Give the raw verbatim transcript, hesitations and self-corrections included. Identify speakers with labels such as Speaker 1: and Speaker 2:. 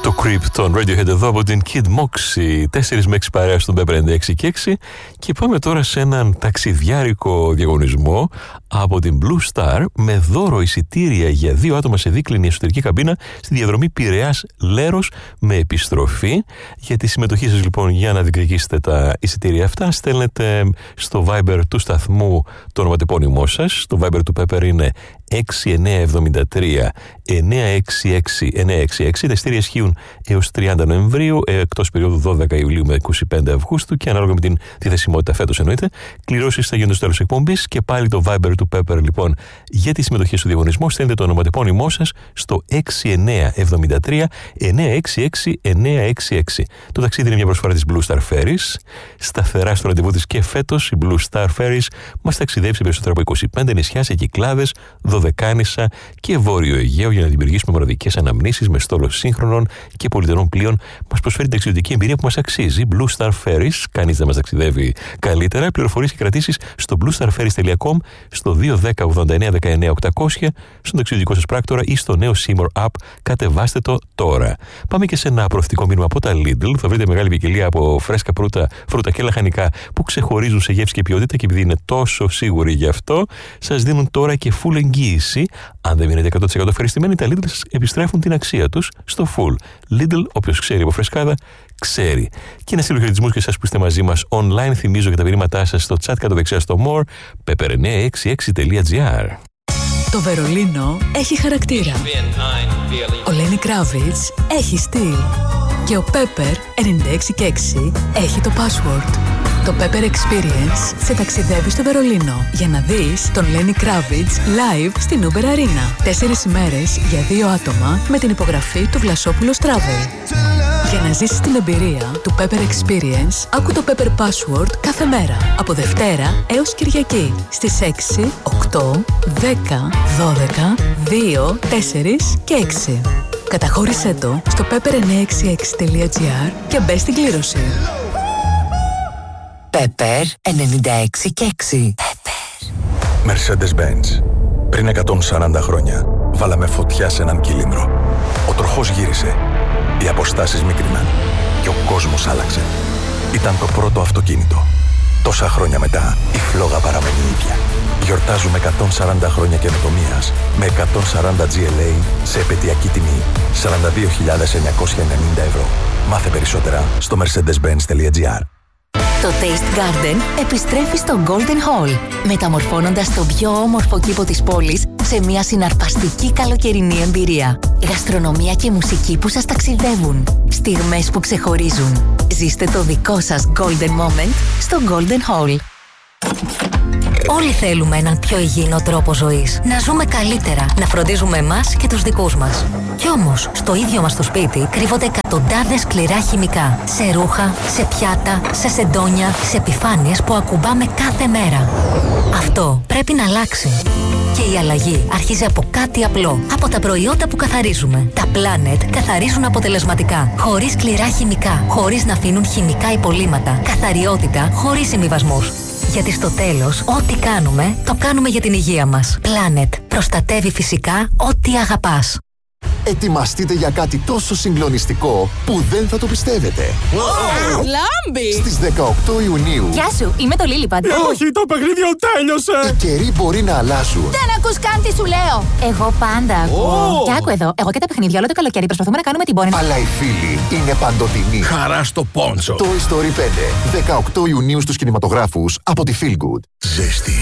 Speaker 1: Το Creep των Radiohead εδώ από την Kid Moxie. τέσσερις με έξι παρέα στον Pepper ενενήντα έξι και έξι. Και πάμε τώρα σε έναν ταξιδιάρικο διαγωνισμό από την Blue Star με δώρο εισιτήρια για δύο άτομα σε δίκλινη εσωτερική καμπίνα στη διαδρομή Πειραιάς Λέρος με επιστροφή. Για τη συμμετοχή σας λοιπόν, για να διεκδικήσετε τα εισιτήρια αυτά, στέλνετε στο Viber του σταθμού το ονοματεπώνυμό σας. Το Viber του Pepper είναι έξι εννιά εβδομήντα τρία εννιά έξι έξι εννιά έξι έξι. Τα εισιτήρια ισχύουν έως τριάντα Νοεμβρίου, εκτός περίοδου δώδεκα Ιουλίου με είκοσι πέντε Αυγούστου και ανάλογα με την διαθεσιμότητα φέτος εννοείται. Κληρώσεις θα γίνονται στο τέλος εκπομπής και πάλι το Viber του Pepper λοιπόν για τη συμμετοχή στο διαγωνισμό. Στέλνετε το ονοματεπώνυμό σας στο έξι εννιά εβδομήντα τρία εννιά έξι έξι εννιά έξι έξι. Το ταξίδι είναι μια προσφορά της Blue Star Ferries. Σταθερά στο ραντεβού της και φέτος η Blue Star Ferries μας ταξιδεύει σε περισσότερα από είκοσι πέντε νησιά, σε Κυκλάδες, Δωδεκάνησα και Βόρειο Αιγαίο για να δημιουργήσουμε μοναδικές αναμνήσεις με στόλο σύγχρονων και πολυτερών πλοίων. Μας προσφέρει την ταξιδιωτική εμπειρία που μας αξίζει. Blue Star Ferries, κανείς δεν μας ταξιδεύει καλύτερα. Πληροφορίες και κρατήσεις στο blue star ferries τελεία com, στο δύο ένα μηδέν ογδόντα εννιά δεκαεννιά οκτακόσια, στον ταξιδιωτικό σας πράκτορα ή στο νέο Seymour App. Κατεβάστε το τώρα. Πάμε και σε ένα προωθητικό μήνυμα από τα Lidl. Θα βρείτε μεγάλη ποικιλία από φρέσκα φρούτα, φρούτα και λαχανικά που ξεχωρίζουν σε γεύση και ποιότητα, και επειδή είναι τόσο σίγουροι γι' αυτό, σας δίνουν τώρα και full εγγύηση. Αν δεν μείνετε εκατό τοις εκατό ευχαριστημένοι, τα Lidl σας επιστρέφουν την αξία τους στο full. Lidl, όποιος ξέρει από φρεσκάδα, ξέρει. Και να στείλω χαιρετισμούς και εσάς που είστε μαζί μας online. Θυμίζω για τα μηνύματά σας στο chat κάτω δεξιά στο more, pepper εννιά έξι έξι τελεία gr.
Speaker 2: Το Βερολίνο έχει χαρακτήρα. Ο Lenny Kravitz έχει στυλ. Και ο Pepper ενενήντα έξι και έξι έχει το password. Το Pepper Experience σε ταξιδεύει στο Βερολίνο για να δεις τον Lenny Kravitz live στην Uber Arena. Τέσσερις ημέρες για δύο άτομα με την υπογραφή του Βλασόπουλος Travel. Για να ζήσεις την εμπειρία του Pepper Experience, άκου το Pepper Password κάθε μέρα, από Δευτέρα έως Κυριακή, στις έξι, οκτώ, δέκα, δώδεκα, δύο, τέσσερα και έξι. Καταχώρησέ το στο pepper εννιά έξι έξι τελεία gr και μπες στην κλήρωση.
Speaker 3: Pepper ενενήντα έξι και έξι.
Speaker 4: Mercedes-Benz. Πριν εκατόν σαράντα χρόνια, βάλαμε φωτιά σε έναν κύλινδρο. Ο τροχός γύρισε. Οι αποστάσεις μίκριναν. Και ο κόσμος άλλαξε. Ήταν το πρώτο αυτοκίνητο. Τόσα χρόνια μετά, η φλόγα παραμένει η ίδια. Γιορτάζουμε εκατόν σαράντα χρόνια καινοτομίας με εκατόν σαράντα τζι ελ έι σε επαιτειακή τιμή σαράντα δύο χιλιάδες εννιακόσια ενενήντα ευρώ. Μάθε περισσότερα στο mercedes benz τελεία gr.
Speaker 3: Το Taste Garden επιστρέφει στο Golden Hall, μεταμορφώνοντας τον πιο όμορφο κήπο της πόλης σε μια συναρπαστική καλοκαιρινή εμπειρία. Γαστρονομία και μουσική που σας ταξιδεύουν. Στιγμές που ξεχωρίζουν. Ζήστε το δικό σας Golden Moment στο Golden Hall. Όλοι θέλουμε έναν πιο υγιεινό τρόπο ζωής. Να ζούμε καλύτερα, να φροντίζουμε εμάς και τους δικούς μας. Κι όμως, στο ίδιο μας το σπίτι κρύβονται εκατοντάδες σκληρά χημικά. Σε ρούχα, σε πιάτα, σε σεντόνια, σε επιφάνειες που ακουμπάμε κάθε μέρα. Αυτό πρέπει να αλλάξει. Και η αλλαγή αρχίζει από κάτι απλό. Από τα προϊόντα που καθαρίζουμε. Τα Planet καθαρίζουν αποτελεσματικά. Χωρίς σκληρά χημικά. Χωρίς να αφήνουν χημικά υπολείμματα. Καθαριότητα χωρίς συμβιβασμούς. Γιατί στο τέλος, ό,τι κάνουμε, το κάνουμε για την υγεία μας. Planet. Προστατεύει φυσικά ό,τι αγαπάς.
Speaker 5: Ετοιμαστείτε για κάτι τόσο συγκλονιστικό που δεν θα το πιστεύετε.
Speaker 6: Oh, Λάμπη!
Speaker 5: Στις δεκαοκτώ Ιουνίου.
Speaker 6: Γεια σου, είμαι το Lillipad.
Speaker 7: Όχι, το παιχνίδι τέλειωσε!
Speaker 5: Οι καιροί μπορεί να αλλάζουν.
Speaker 6: Δεν ακούς καν τι σου λέω. Εγώ πάντα ακούω.
Speaker 7: Oh.
Speaker 6: Και άκου εδώ, εγώ και τα παιχνίδια όλο το καλοκαίρι προσπαθούμε να κάνουμε την πόνη.
Speaker 5: Αλλά οι φίλοι είναι παντοτινοί.
Speaker 7: Χαρά στο πόντσο.
Speaker 5: Toy Story πέντε. δεκαοκτώ Ιουνίου στους κινηματογράφους από τη Feel Good.
Speaker 8: Ζέστη.